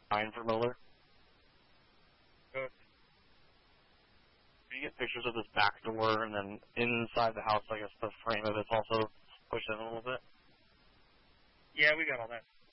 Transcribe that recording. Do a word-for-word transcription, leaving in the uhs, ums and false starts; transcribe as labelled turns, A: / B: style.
A: Nine for Miller.
B: Good.
A: Can you get pictures of this back door, and then inside the house, I guess the frame of it's also pushed in a little bit?
B: Yeah, we got all that.